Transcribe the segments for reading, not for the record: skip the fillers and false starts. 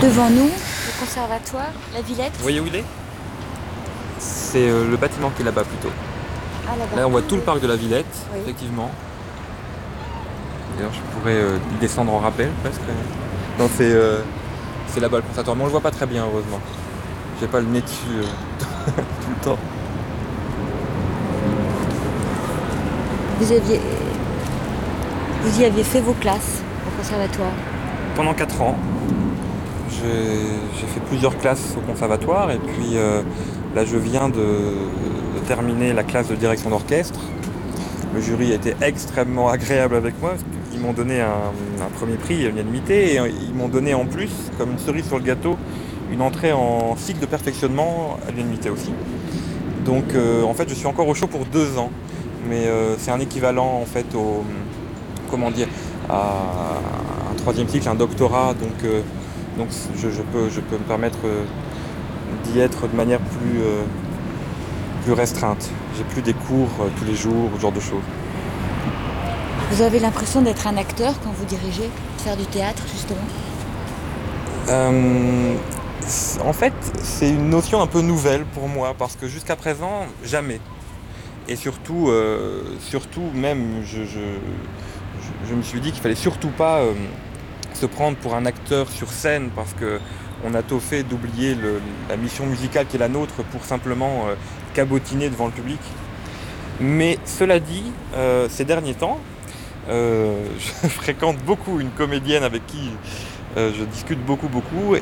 Devant nous, le conservatoire, la Villette. Vous voyez où il est? C'est le bâtiment qui est là-bas plutôt. Ah, là-bas. Là on voit tout le parc de la Villette, Oui. effectivement. D'ailleurs je pourrais y descendre en rappel presque. Non c'est là-bas le conservatoire, mais on le voit pas très bien heureusement. J'ai pas le nez dessus tout le temps. Vous y aviez fait vos classes au conservatoire. Pendant 4 ans, j'ai fait plusieurs classes au conservatoire et puis là je viens de terminer la classe de direction d'orchestre. Le jury a été extrêmement agréable avec moi parce qu'ils m'ont donné un premier prix à l'unanimité et ils m'ont donné en plus, comme une cerise sur le gâteau, une entrée en cycle de perfectionnement à l'unanimité aussi. Donc en fait je suis encore au chaud pour 2 ans, mais c'est un équivalent en fait au, comment dire, à un troisième cycle, un doctorat, donc je peux me permettre d'y être de manière plus restreinte. J'ai plus des cours tous les jours, ce genre de choses. Vous avez l'impression d'être un acteur quand vous dirigez, de faire du théâtre justement. En fait, c'est une notion un peu nouvelle pour moi parce que jusqu'à présent, jamais. Et surtout même, je me suis dit qu'il fallait surtout pas se prendre pour un acteur sur scène parce que on a tôt fait d'oublier la mission musicale qui est la nôtre pour simplement cabotiner devant le public. Mais cela dit, ces derniers temps, je fréquente beaucoup une comédienne avec qui je discute beaucoup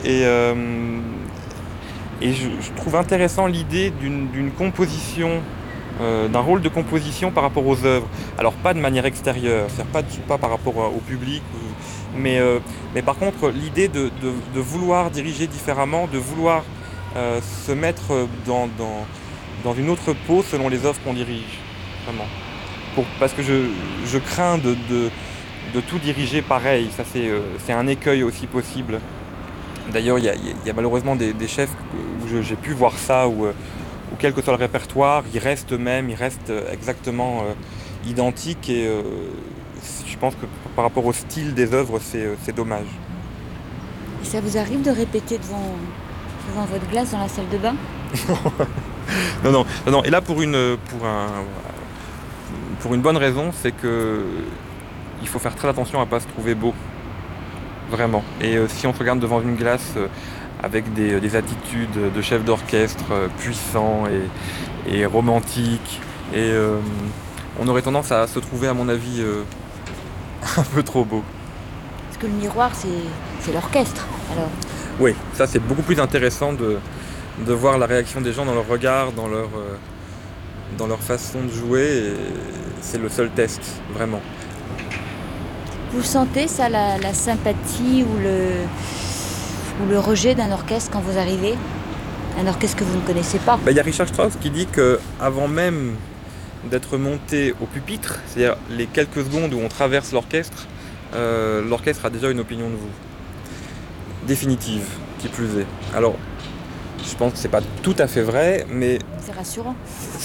et je trouve intéressant l'idée d'une composition, d'un rôle de composition par rapport aux œuvres. Alors pas de manière extérieure, c'est-à-dire pas par rapport au public, mais par contre l'idée de vouloir diriger différemment, de vouloir se mettre dans une autre peau selon les œuvres qu'on dirige, vraiment. Parce que je crains de tout diriger pareil, ça c'est un écueil aussi possible. D'ailleurs, il y a malheureusement des chefs où j'ai pu voir ça, où quel que soit le répertoire, ils restent eux-mêmes, ils restent exactement identiques et je pense que par rapport au style des œuvres, c'est dommage. Et ça vous arrive de répéter devant votre glace dans la salle de bain? Non. Et là, pour une bonne raison, c'est que il faut faire très attention à ne pas se trouver beau. Vraiment. Et si on se regarde devant une glace avec des attitudes de chef d'orchestre puissant et romantique, et on aurait tendance à se trouver, à mon avis, un peu trop beau. Parce que le miroir, c'est l'orchestre, alors. Oui, ça c'est beaucoup plus intéressant de voir la réaction des gens dans leur regard, dans leur façon de jouer, et c'est le seul test, vraiment. Vous sentez ça, la sympathie ou le rejet d'un orchestre quand vous arrivez? Un orchestre que vous ne connaissez pas? Il y a Richard Strauss qui dit qu'avant même d'être monté au pupitre, c'est-à-dire les quelques secondes où on traverse l'orchestre, l'orchestre a déjà une opinion de vous. Définitive, qui plus est. Alors, je pense que c'est pas tout à fait vrai, mais... C'est rassurant.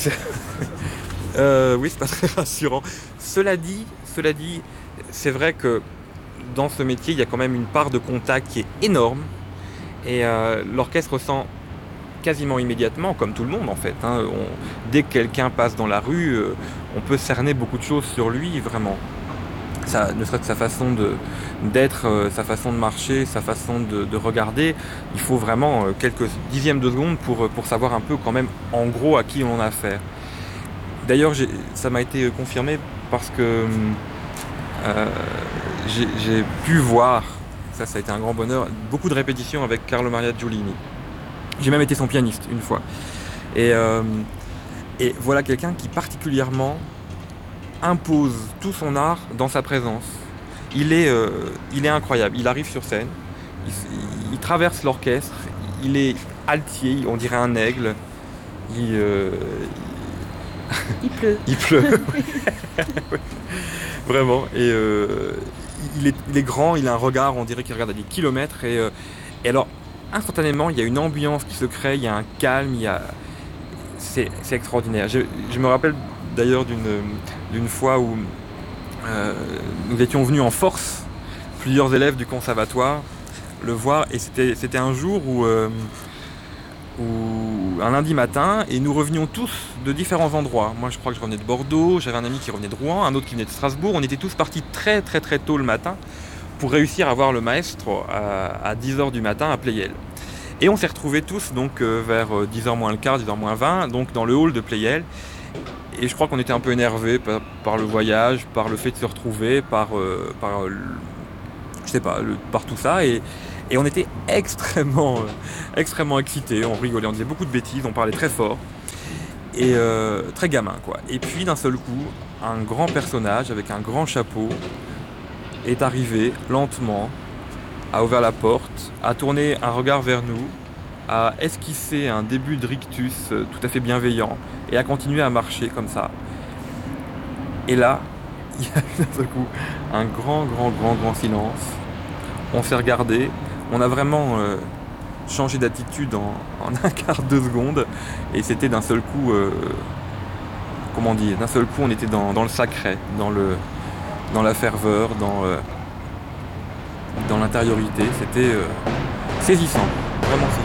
Oui, c'est pas très rassurant. Cela dit, c'est vrai que dans ce métier, il y a quand même une part de contact qui est énorme. Et l'orchestre ressent quasiment immédiatement, comme tout le monde en fait. Dès que quelqu'un passe dans la rue, on peut cerner beaucoup de choses sur lui, vraiment. Ça, ne serait-ce que sa façon d'être, sa façon de marcher, sa façon de regarder. Il faut vraiment quelques dixièmes de seconde pour savoir un peu quand même en gros à qui on a affaire. D'ailleurs, ça m'a été confirmé parce que j'ai pu voir, ça a été un grand bonheur, beaucoup de répétitions avec Carlo Maria Giulini. J'ai même été son pianiste une fois. Et voilà quelqu'un qui particulièrement impose tout son art dans sa présence. Il est incroyable. Il arrive sur scène, il traverse l'orchestre, il est altier, on dirait un aigle. Il pleut. Il pleut. Vraiment. Et il est grand, il a un regard, on dirait qu'il regarde à des kilomètres. Et alors, instantanément, il y a une ambiance qui se crée, il y a un calme, c'est extraordinaire. Je me rappelle d'ailleurs d'une fois où nous étions venus en force, plusieurs élèves du conservatoire, le voir. Et c'était un jour un lundi matin, et nous revenions tous de différents endroits. Moi, je crois que je revenais de Bordeaux, j'avais un ami qui revenait de Rouen, un autre qui venait de Strasbourg. On était tous partis très très très tôt le matin pour réussir à voir le maestro à 10h du matin à Pleyel. Et on s'est retrouvés tous donc vers 10h moins le quart, 10h moins 20, donc dans le hall de Pleyel. Et je crois qu'on était un peu énervés par le voyage, par le fait de se retrouver, je sais pas, par tout ça. Et on était extrêmement excités, on rigolait, on disait beaucoup de bêtises, on parlait très fort. Et très gamin, quoi. Et puis d'un seul coup, un grand personnage avec un grand chapeau est arrivé lentement, a ouvert la porte, a tourné un regard vers nous, a esquissé un début de rictus tout à fait bienveillant et a continué à marcher comme ça. Et là, il y a eu d'un seul coup un grand silence. On s'est regardé, on a vraiment changé d'attitude en un quart de seconde, et c'était d'un seul coup, comment dire, d'un seul coup on était dans le sacré, dans la ferveur, dans l'intériorité. C'était saisissant, vraiment saisissant.